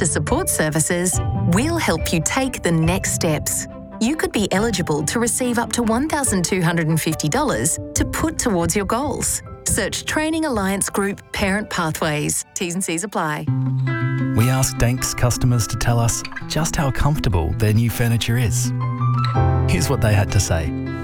to support services, we'll help you take the next steps. You could be eligible to receive up to $1,250 to put towards your goals. Search Training Alliance Group Parent Pathways. T's and C's apply. We asked Danks customers to tell us just how comfortable their new furniture is. Here's what they had to say.